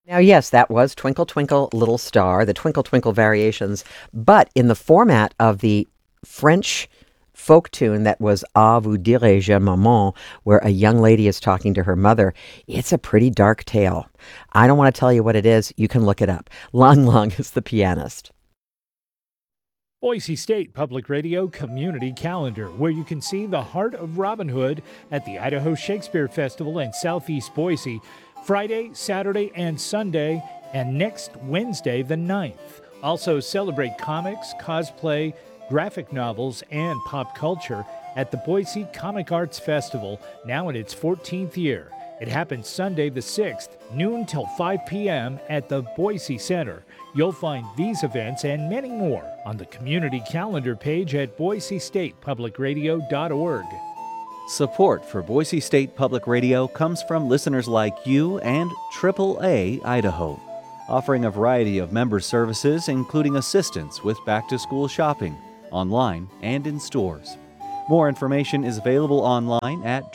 Now, yes, that was Twinkle Twinkle Little Star, the Twinkle Twinkle variations, but in the format of the French folk tune that was Ah, vous dirai-je maman, where a young lady is talking to her mother. It's a pretty dark tale. I don't want to tell you what it is. You can look it up. Lang Lang is the pianist. Boise State Public Radio Community Calendar, where you can see the Heart of Robin Hood at the Idaho Shakespeare Festival in Southeast Boise, Friday, Saturday, and Sunday, and next Wednesday, the 9th. Also celebrate comics, cosplay, graphic novels, and pop culture at the Boise Comic Arts Festival, now in its 14th year. It happens Sunday the 6th, noon till 5 p.m. at the Boise Center. You'll find these events and many more on the community calendar page at boisestatepublicradio.org. Support for Boise State Public Radio comes from listeners like you and AAA Idaho, offering a variety of member services including assistance with back-to-school shopping, online and in stores. More information is available online at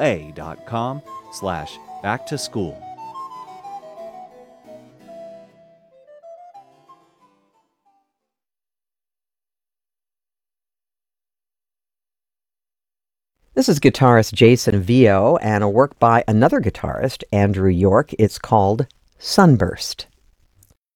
AAA.com/back-to-school. This is guitarist Jason Vio and a work by another guitarist, Andrew York. It's called Sunburst.